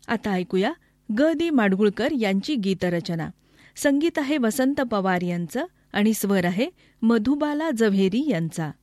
आता ऐकूया ग दी माडगुळकर यांची गीतरचना. संगीत आहे वसंत पवार यांचं आणि स्वर आहे मधुबाला जव्हेरी यांचा.